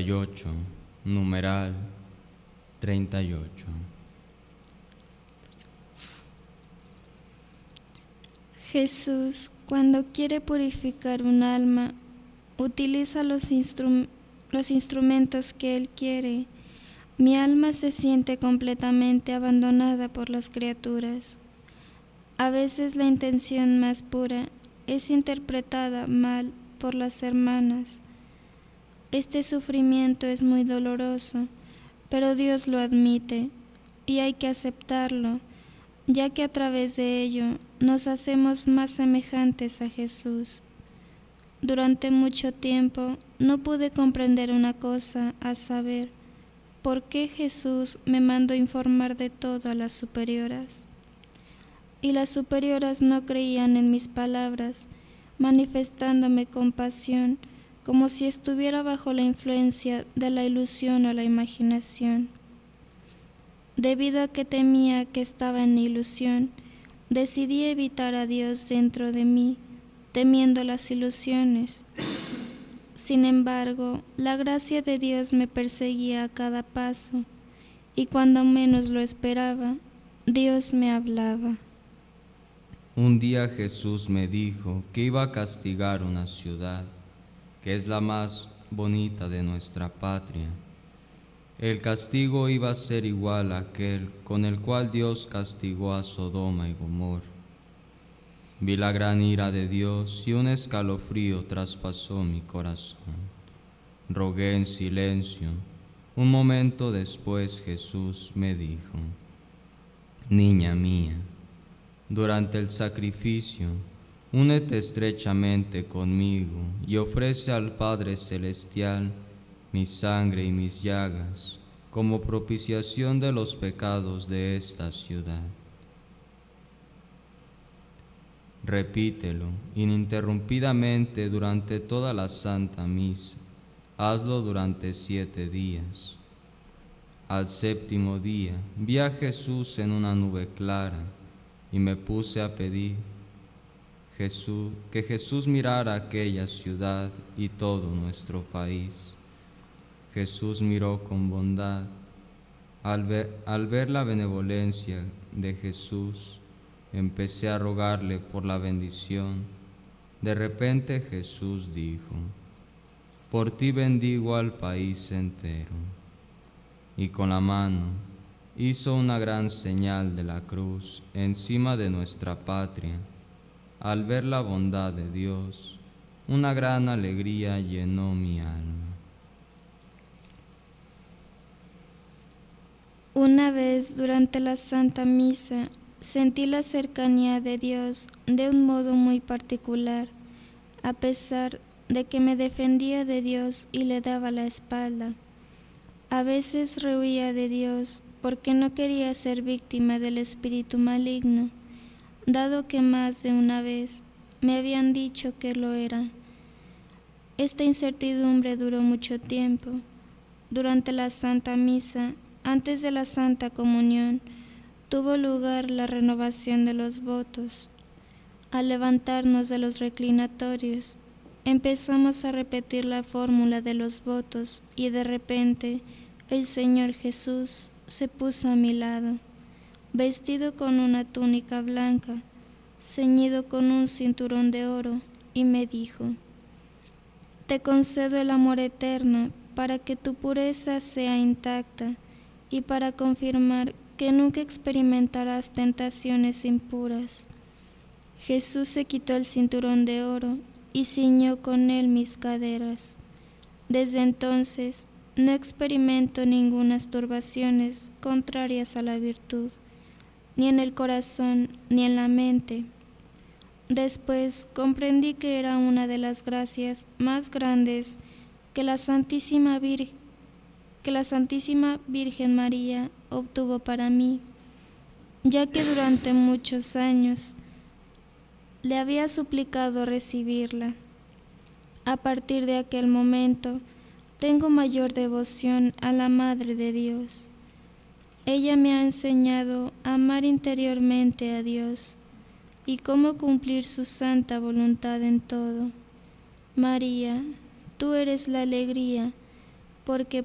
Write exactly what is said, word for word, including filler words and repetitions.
y ocho, numeral treinta y ocho. Jesús, cuando quiere purificar un alma, utiliza los, instru- los instrumentos que Él quiere. Mi alma se siente completamente abandonada por las criaturas. A veces la intención más pura es interpretada mal por las hermanas. Este sufrimiento es muy doloroso, pero Dios lo admite y hay que aceptarlo, ya que a través de ello nos hacemos más semejantes a Jesús. Durante mucho tiempo no pude comprender una cosa, a saber, ¿por qué Jesús me mandó informar de todo a las superioras? Y las superioras no creían en mis palabras, manifestándome compasión, como si estuviera bajo la influencia de la ilusión o la imaginación. Debido a que temía que estaba en ilusión, decidí evitar a Dios dentro de mí, temiendo las ilusiones. Sin embargo, la gracia de Dios me perseguía a cada paso, y cuando menos lo esperaba, Dios me hablaba. Un día Jesús me dijo que iba a castigar una ciudad, que es la más bonita de nuestra patria. El castigo iba a ser igual a aquel con el cual Dios castigó a Sodoma y Gomorra. Vi la gran ira de Dios y un escalofrío traspasó mi corazón. Rogué en silencio. Un momento después Jesús me dijo: Niña mía, durante el sacrificio, únete estrechamente conmigo y ofrece al Padre Celestial mi sangre y mis llagas como propiciación de los pecados de esta ciudad. Repítelo ininterrumpidamente durante toda la Santa Misa. Hazlo durante siete días. Al séptimo día vi a Jesús en una nube clara y me puse a pedir Jesús, que Jesús mirara aquella ciudad y todo nuestro país. Jesús miró con bondad. Al ver, al ver la benevolencia de Jesús, empecé a rogarle por la bendición. De repente Jesús dijo: Por ti bendigo al país entero. Y con la mano hizo una gran señal de la cruz encima de nuestra patria. Al ver la bondad de Dios, una gran alegría llenó mi alma. Una vez durante la Santa Misa sentí la cercanía de Dios de un modo muy particular, a pesar de que me defendía de Dios y le daba la espalda. A veces rehuía de Dios porque no quería ser víctima del espíritu maligno, dado que más de una vez me habían dicho que lo era. Esta incertidumbre duró mucho tiempo. Durante la Santa Misa, antes de la Santa Comunión, tuvo lugar la renovación de los votos. Al levantarnos de los reclinatorios, empezamos a repetir la fórmula de los votos y de repente el Señor Jesús se puso a mi lado, vestido con una túnica blanca, ceñido con un cinturón de oro, y me dijo: Te concedo el amor eterno para que tu pureza sea intacta y para confirmar que nunca experimentarás tentaciones impuras. Jesús se quitó el cinturón de oro y ciñó con él mis caderas. Desde entonces no experimento ningunas turbaciones contrarias a la virtud, ni en el corazón ni en la mente. Después comprendí que era una de las gracias más grandes que la Santísima Virgen, que la Santísima Virgen María obtuvo para mí, ya que durante muchos años le había suplicado recibirla. A partir de aquel momento, tengo mayor devoción a la Madre de Dios. Ella me ha enseñado a amar interiormente a Dios y cómo cumplir su santa voluntad en todo. María, tú eres la alegría porque